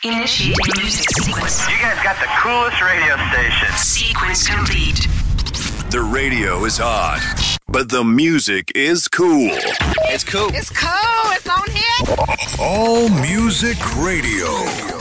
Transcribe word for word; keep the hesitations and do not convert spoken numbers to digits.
Initiating music sequence. You guys got the coolest radio station. Sequence complete. The radio is on, but the music is cool. It's cool. It's cool. It's on here. All Music Radio.